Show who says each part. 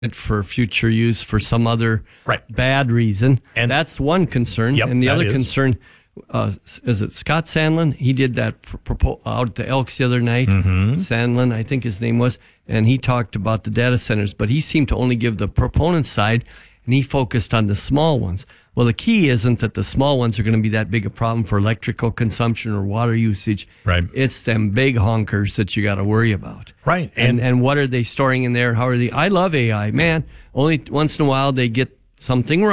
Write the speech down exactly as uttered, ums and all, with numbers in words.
Speaker 1: it for future use for some other
Speaker 2: right.
Speaker 1: bad reason.
Speaker 2: And
Speaker 1: that's one concern.
Speaker 2: Yep,
Speaker 1: and the other
Speaker 2: is.
Speaker 1: concern, uh, is it Scott Sandlin? He did that pr- propo- out at the Elks the other night.
Speaker 2: Mm-hmm.
Speaker 1: Sandlin, I think his name was, and he talked about the data centers, but he seemed to only give the proponent side, and he focused on the small ones. Well, the key isn't that the small ones are going to be that big a problem for electrical consumption or water usage.
Speaker 2: Right.
Speaker 1: It's them big honkers that you got to worry about.
Speaker 2: Right.
Speaker 1: And,
Speaker 2: And,
Speaker 1: and what are they storing in there? How are they? I love A I, man. Only once in a while they get something wrong.